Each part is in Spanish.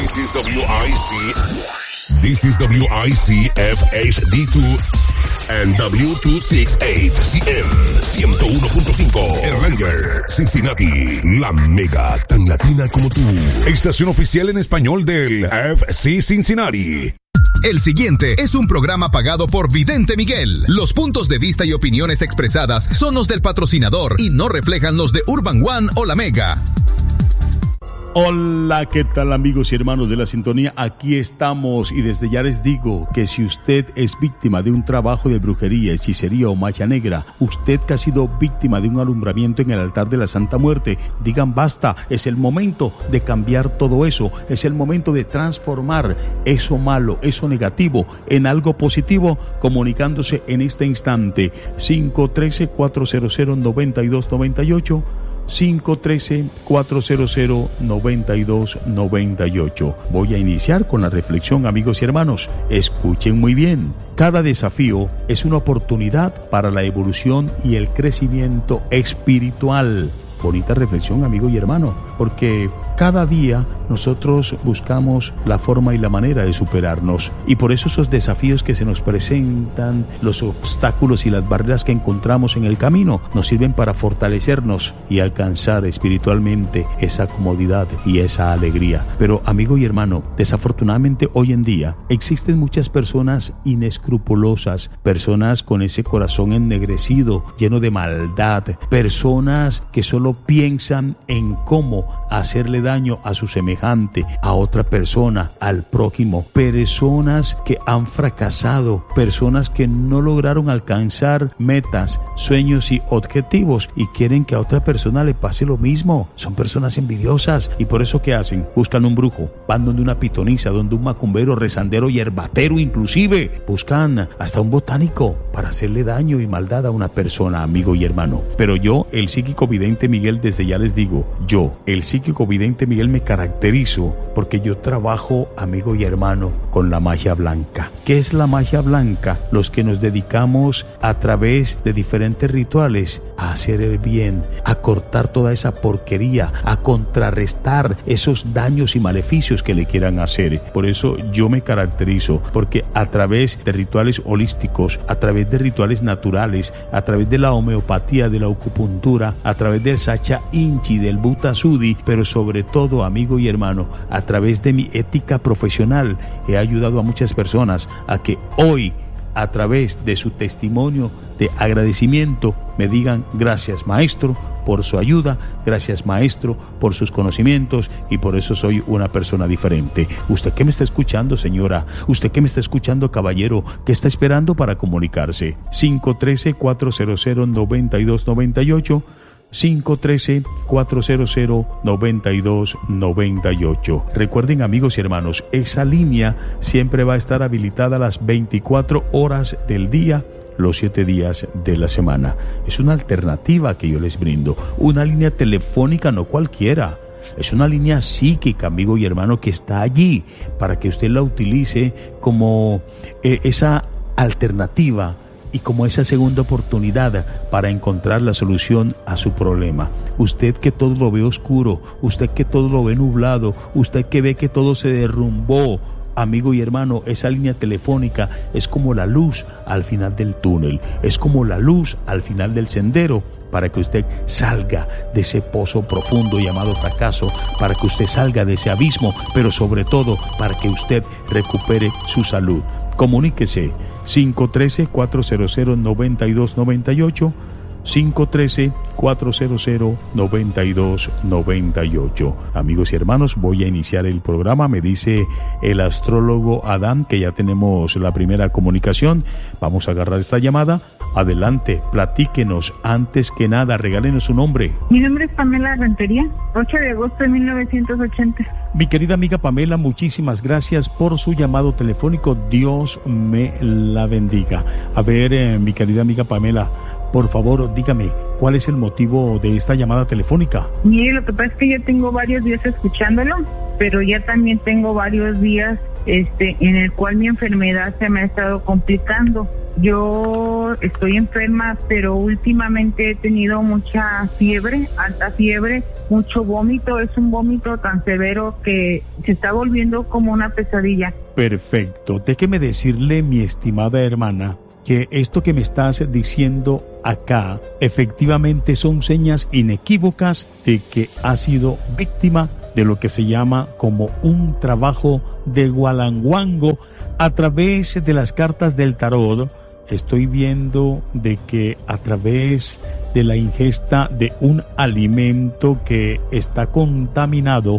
This is WIC. This is WIC FHD2 and W268CM 101.5 Erlanger, Cincinnati, la mega tan latina como tú. Estación oficial en español del FC Cincinnati. El siguiente es un programa pagado por Vidente Miguel. Los puntos de vista y opiniones expresadas son los del patrocinador y no reflejan los de Urban One o La Mega. Hola, ¿qué tal amigos y hermanos de la sintonía? Aquí estamos y desde ya les digo que si usted es víctima de un trabajo de brujería, hechicería o magia negra, usted que ha sido víctima de un alumbramiento en el altar de la Santa Muerte, digan basta, es el momento de cambiar todo eso, es el momento de transformar eso malo, eso negativo en algo positivo, comunicándose en este instante 513-400-9298 513-400-9298. Voy a iniciar con la reflexión, amigos y hermanos. Escuchen muy bien. Cada desafío es una oportunidad para la evolución y el crecimiento espiritual. Bonita reflexión, amigo y hermano, porque cada día nosotros buscamos la forma y la manera de superarnos, y por eso esos desafíos que se nos presentan, los obstáculos y las barreras que encontramos en el camino nos sirven para fortalecernos y alcanzar espiritualmente esa comodidad y esa alegría. Pero amigo y hermano, desafortunadamente hoy en día existen muchas personas inescrupulosas, personas con ese corazón ennegrecido, lleno de maldad, personas que solo piensan en cómo hacerle daño a su semejante, a otra persona, al prójimo, personas que han fracasado, personas que no lograron alcanzar metas, sueños y objetivos y quieren que a otra persona le pase lo mismo. Son personas envidiosas y por eso ¿qué hacen? Buscan un brujo, van donde una pitonisa, donde un macumbero, rezandero y herbatero, inclusive buscan hasta un botánico para hacerle daño y maldad a una persona, amigo y hermano. Pero yo, el psíquico vidente Miguel, desde ya les digo, yo, el psíquico vidente Miguel, me caracterizo porque yo trabajo, amigo y hermano, con la magia blanca. ¿Qué es la magia blanca? Los que nos dedicamos a través de diferentes rituales a hacer el bien, a cortar toda esa porquería, a contrarrestar esos daños y maleficios que le quieran hacer. Por eso yo me caracterizo, porque a través de rituales holísticos, a través de rituales naturales, a través de la homeopatía, de la acupuntura, a través del Sacha Inchi, del Butha Sudi, pero sobre todo, amigo y hermano, a través de mi ética profesional, he ayudado a muchas personas a que hoy, a través de su testimonio de agradecimiento, me digan gracias, maestro, por su ayuda, gracias, maestro, por sus conocimientos, y por eso soy una persona diferente. Usted que me está escuchando, señora, usted que me está escuchando, caballero, ¿qué está esperando para comunicarse? 513-400-9298 513-400-9298. Recuerden, amigos y hermanos, esa línea siempre va a estar habilitada a las 24 horas del día, los 7 días de la semana. Es una alternativa que yo les brindo, una línea telefónica, no cualquiera. Es una línea psíquica, amigo y hermano, que está allí para que usted la utilice como esa alternativa y como esa segunda oportunidad para encontrar la solución a su problema. Usted que todo lo ve oscuro, usted que todo lo ve nublado, usted que ve que todo se derrumbó, amigo y hermano, esa línea telefónica es como la luz al final del túnel, es como la luz al final del sendero, para que usted salga de ese pozo profundo llamado fracaso, para que usted salga de ese abismo, pero sobre todo para que usted recupere su salud. Comuníquese 513-400-9298 513-400-9298. Amigos y hermanos, voy a iniciar el programa. Me dice el astrólogo Adán que ya tenemos la primera comunicación. Vamos a agarrar esta llamada. Adelante, platíquenos. Antes que nada, regálenos su nombre. Mi nombre es Pamela Rentería, 8 de agosto de 1980. Mi querida amiga Pamela, muchísimas gracias por su llamado telefónico. Dios me la bendiga. A ver, mi querida amiga Pamela, por favor, dígame, ¿cuál es el motivo de esta llamada telefónica? Mire, lo que pasa es que ya tengo varios días escuchándolo, pero ya también tengo varios días en el cual mi enfermedad se me ha estado complicando. Yo estoy enferma, pero últimamente he tenido mucha fiebre, alta fiebre, mucho vómito. Es un vómito tan severo que se está volviendo como una pesadilla. Perfecto. Déjeme decirle, mi estimada hermana, que esto que me estás diciendo acá efectivamente son señas inequívocas de que has sido víctima de lo que se llama como un trabajo de gualanguango a través de las cartas del tarot. Estoy viendo de que a través de la ingesta de un alimento que está contaminado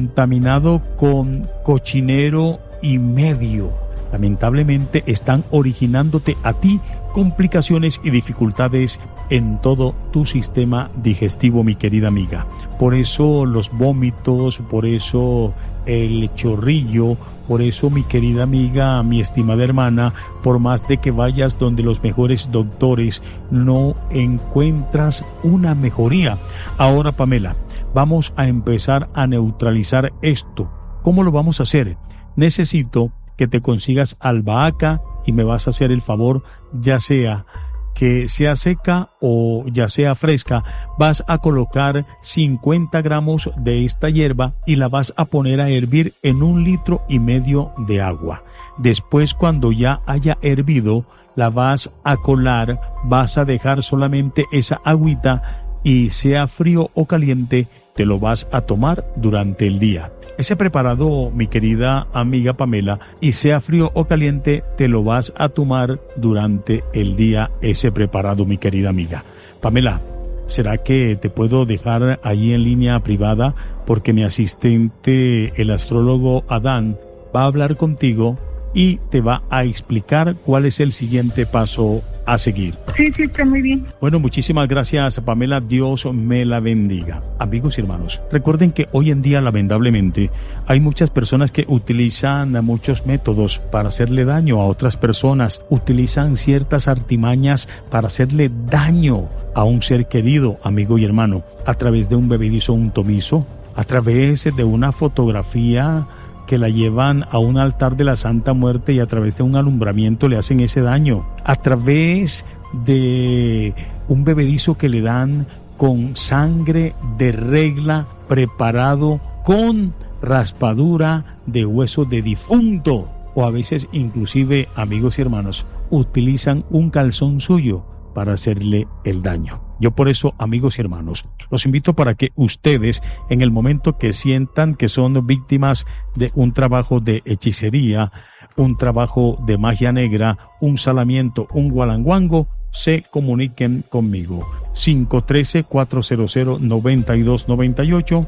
con cochinero y medio, lamentablemente están originándote a ti complicaciones y dificultades en todo tu sistema digestivo, mi querida amiga. Por eso los vómitos, por eso el chorrillo, por eso, mi querida amiga, mi estimada hermana, por más de que vayas donde los mejores doctores, no encuentras una mejoría. Ahora, Pamela, vamos a empezar a neutralizar esto. ¿Cómo lo vamos a hacer? Necesito que te consigas albahaca y me vas a hacer el favor, ya sea que sea seca o ya sea fresca, vas a colocar 50 gramos de esta hierba y la vas a poner a hervir en 1,5 litros de agua. Después, cuando ya haya hervido, la vas a colar, vas a dejar solamente esa agüita y sea frío o caliente, te lo vas a tomar durante el día. Ese preparado, mi querida amiga Pamela, y sea frío o caliente, te lo vas a tomar durante el día, ese preparado, mi querida amiga. Pamela, ¿será que te puedo dejar ahí en línea privada? Porque mi asistente, el astrólogo Adán, va a hablar contigo y te va a explicar cuál es el siguiente paso a seguir. Sí, está muy bien. Bueno, muchísimas gracias, Pamela. Dios me la bendiga. Amigos y hermanos, recuerden que hoy en día, lamentablemente, hay muchas personas que utilizan muchos métodos para hacerle daño a otras personas. Utilizan ciertas artimañas para hacerle daño a un ser querido, amigo y hermano, a través de un bebedizo untomizo, a través de una fotografía que la llevan a un altar de la Santa Muerte y a través de un alumbramiento le hacen ese daño, a través de un bebedizo que le dan con sangre de regla preparado con raspadura de hueso de difunto, o a veces inclusive, amigos y hermanos, utilizan un calzón suyo para hacerle el daño. Yo por eso, amigos y hermanos, los invito para que ustedes, en el momento que sientan que son víctimas de un trabajo de hechicería, un trabajo de magia negra, un salamiento, un gualanguango, se comuniquen conmigo. 513-400-9298,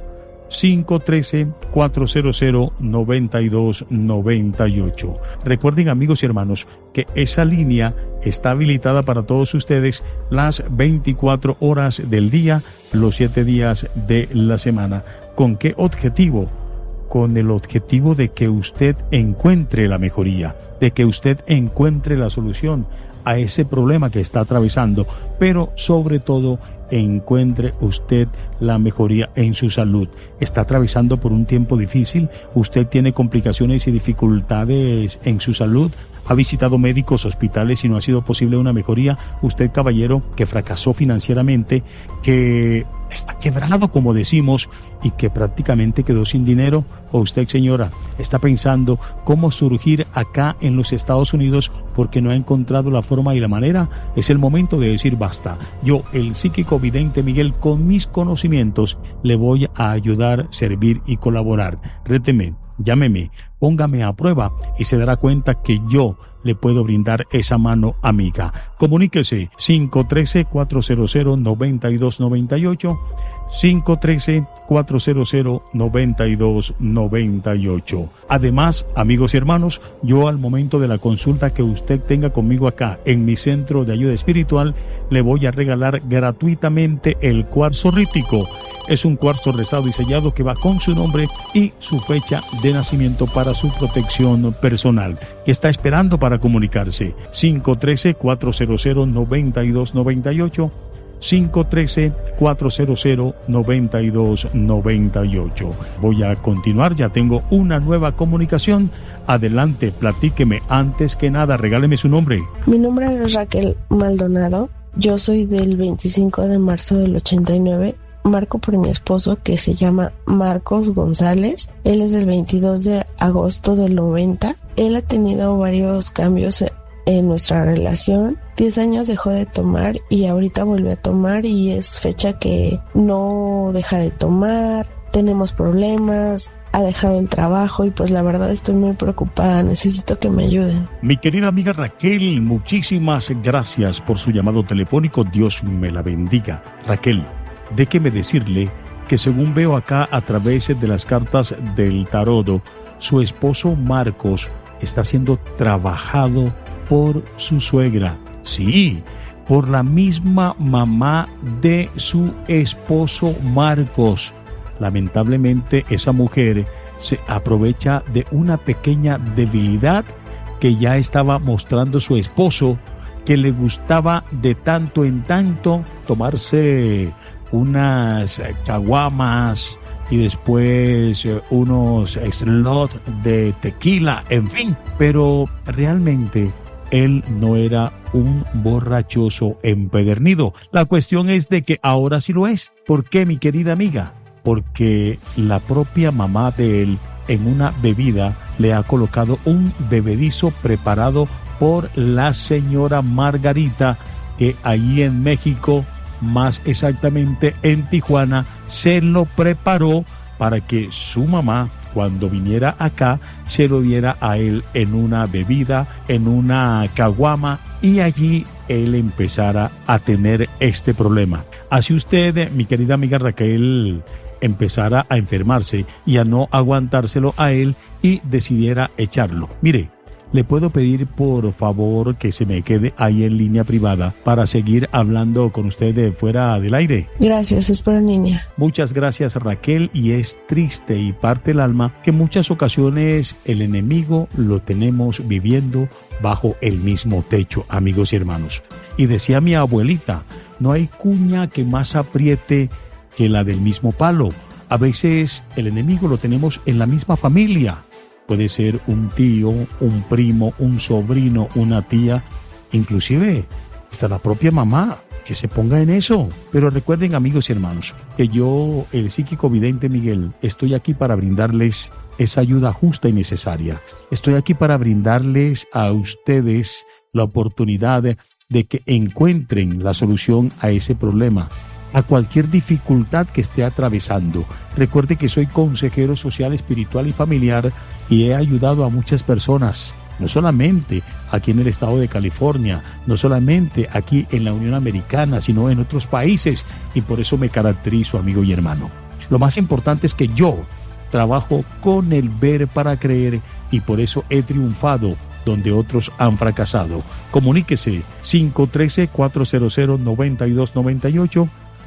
513-400-9298. Recuerden, amigos y hermanos, que esa línea está habilitada para todos ustedes las 24 horas del día, los 7 días de la semana. ¿Con qué objetivo? Con el objetivo de que usted encuentre la mejoría, de que usted encuentre la solución a ese problema que está atravesando, pero sobre todo encuentre usted la mejoría en su salud. Está atravesando por un tiempo difícil, usted tiene complicaciones y dificultades en su salud, ha visitado médicos, hospitales y no ha sido posible una mejoría. Usted, caballero, que fracasó financieramente, que está quebrado, como decimos, y que prácticamente quedó sin dinero. O usted, señora, está pensando cómo surgir acá en los Estados Unidos porque no ha encontrado la forma y la manera. Es el momento de decir basta. Yo, el psíquico vidente Miguel, con mis conocimientos, le voy a ayudar, servir y colaborar. Réteme, llámeme, póngame a prueba y se dará cuenta que yo le puedo brindar esa mano amiga. Comuníquese 513-400-9298, 513-400-9298. Además, amigos y hermanos, yo al momento de la consulta que usted tenga conmigo acá en mi centro de ayuda espiritual, le voy a regalar gratuitamente el cuarzo rítico. Es un cuarzo rezado y sellado que va con su nombre y su fecha de nacimiento para su protección personal. Está esperando para comunicarse. 513-400-9298, 513-400-9298. Voy a continuar, ya tengo una nueva comunicación. Adelante, platíqueme. Antes que nada, regáleme su nombre. Mi nombre es Raquel Maldonado. Yo soy del 25 de marzo del 89. Marco por mi esposo, que se llama Marcos González. Él es del 22 de agosto del 90. Él ha tenido varios cambios en nuestra relación. 10 años dejó de tomar y ahorita vuelve a tomar, y es fecha que no deja de tomar. Tenemos problemas, ha dejado el trabajo y pues la verdad estoy muy preocupada. Necesito que me ayuden. Mi querida amiga Raquel, muchísimas gracias por su llamado telefónico. Dios me la bendiga. Raquel, déjeme decirle que según veo acá a través de las cartas del tarot, su esposo Marcos está siendo trabajado por su suegra. Sí, por la misma mamá de su esposo Marcos. Lamentablemente esa mujer se aprovecha de una pequeña debilidad que ya estaba mostrando su esposo, que le gustaba de tanto en tanto tomarse unas caguamas y después unos slots de tequila, en fin. Pero realmente él no era un borrachoso empedernido. La cuestión es de que ahora sí lo es. ¿Por qué, mi querida amiga? Porque la propia mamá de él en una bebida le ha colocado un bebedizo preparado por la señora Margarita, que allí en México, más exactamente en Tijuana, se lo preparó para que su mamá, cuando viniera acá, se lo diera a él en una bebida, en una caguama, y allí él empezara a tener este problema. Así usted, mi querida amiga Raquel, empezara a enfermarse y a no aguantárselo a él y decidiera echarlo. Mire, ¿le puedo pedir por favor que se me quede ahí en línea privada para seguir hablando con usted de fuera del aire? Gracias, espero niña. Muchas gracias, Raquel, y es triste y parte el alma que en muchas ocasiones el enemigo lo tenemos viviendo bajo el mismo techo, amigos y hermanos. Y decía mi abuelita, no hay cuña que más apriete que la del mismo palo. A veces el enemigo lo tenemos en la misma familia. Puede ser un tío, un primo, un sobrino, una tía, inclusive hasta la propia mamá, que se ponga en eso. Pero recuerden, amigos y hermanos, que yo, el psíquico vidente Miguel, estoy aquí para brindarles esa ayuda justa y necesaria. Estoy aquí para brindarles a ustedes la oportunidad de que encuentren la solución a ese problema, a cualquier dificultad que esté atravesando. Recuerde que soy consejero social, espiritual y familiar y he ayudado a muchas personas, no solamente aquí en el estado de California, no solamente aquí en la Unión Americana, sino en otros países, y por eso me caracterizo, amigo y hermano. Lo más importante es que yo trabajo con el ver para creer y por eso he triunfado donde otros han fracasado. Comuníquese 513-400-9298,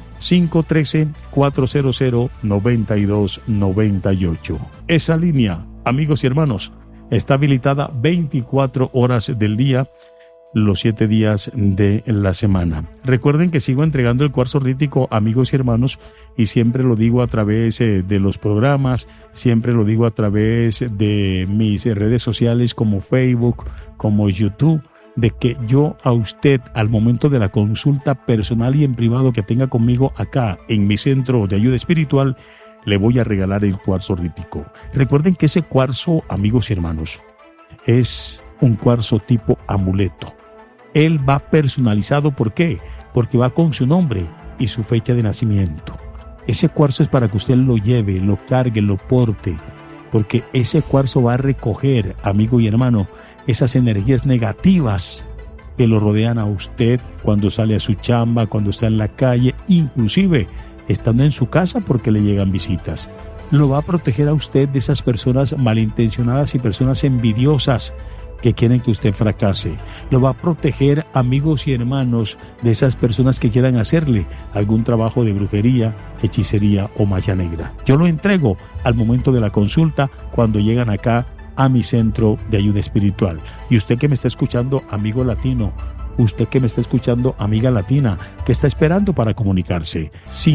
513-400-9298. Esa línea, amigos y hermanos, está habilitada 24 horas del día, los 7 días de la semana. Recuerden que sigo entregando el cuarzo rítico, amigos y hermanos, y siempre lo digo a través de los programas, siempre lo digo a través de mis redes sociales como Facebook, como YouTube, de que yo a usted, al momento de la consulta personal y en privado que tenga conmigo acá en mi centro de ayuda espiritual, le voy a regalar el cuarzo rítico. Recuerden que ese cuarzo, amigos y hermanos, es un cuarzo tipo amuleto. Él va personalizado, ¿por qué? Porque va con su nombre y su fecha de nacimiento. Ese cuarzo es para que usted lo lleve, lo cargue, lo porte, porque ese cuarzo va a recoger, amigo y hermano, esas energías negativas que lo rodean a usted cuando sale a su chamba, cuando está en la calle, inclusive estando en su casa porque le llegan visitas. Lo va a proteger a usted de esas personas malintencionadas y personas envidiosas que quieren que usted fracase. Lo va a proteger, amigos y hermanos, de esas personas que quieran hacerle algún trabajo de brujería, hechicería o magia negra. Yo lo entrego al momento de la consulta cuando llegan acá a mi centro de ayuda espiritual. Y usted que me está escuchando, amigo latino, Usted que me está escuchando, amiga latina, que está esperando para comunicarse.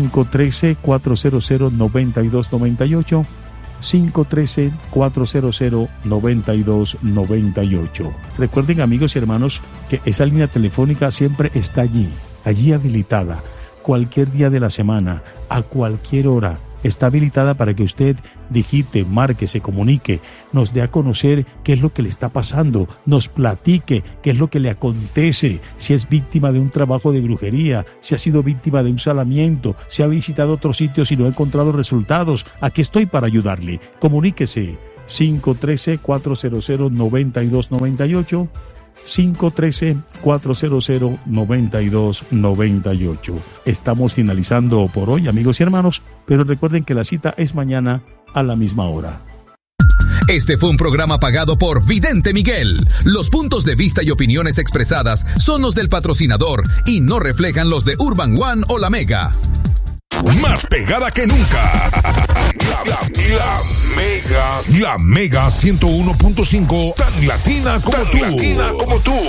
513-400-9298. 513-400-9298. Recuerden, amigos y hermanos, que esa línea telefónica siempre está allí habilitada. Cualquier día de la semana, a cualquier hora, está habilitada para que usted digite, marque, se comunique, nos dé a conocer qué es lo que le está pasando, nos platique qué es lo que le acontece, si es víctima de un trabajo de brujería, si ha sido víctima de un salamiento, si ha visitado otros sitios y no ha encontrado resultados. Aquí estoy para ayudarle. Comuníquese. 513-400-9298. 513-400-9298. Estamos finalizando por hoy, amigos y hermanos, pero recuerden que la cita es mañana a la misma hora. Este fue un programa pagado por Vidente Miguel. Los puntos de vista y opiniones expresadas son los del patrocinador y no reflejan los de Urban One o La Mega. Más pegada que nunca. La Mega 101.5, tan latina como tú.